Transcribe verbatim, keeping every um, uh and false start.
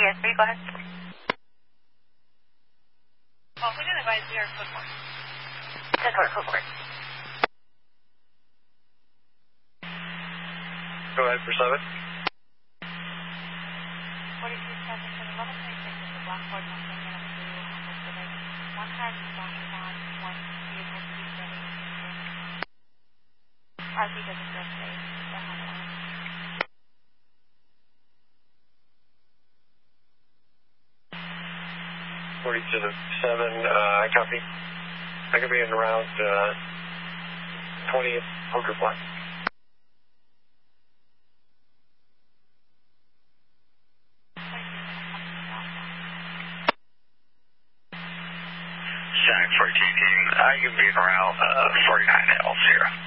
S three, go ahead. Well, we didn't advise zero code board. ten four, code board. Go ahead for seven. forty-two seven, eleven twenty-six is the Blackboard number and I'm going to handle today. One has the doctor on, one vehicle to be ready. R C doesn't go today. They'll have it on. forty-two seven, uh, I copy. I could be in around uh, twentieth Hooker Block. Shack fourteen team, I could be in around uh, forty-nine L zero.